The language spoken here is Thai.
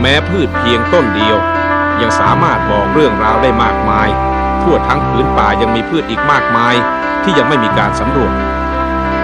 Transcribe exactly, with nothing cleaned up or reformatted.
ม้พืชเพียงต้นเดียวยังสามารถบอกเรื่องราวได้มากมายทั่วทั้งผืนป่ายังมีพืชอีกมากมายที่ยังไม่มีการสำรวจ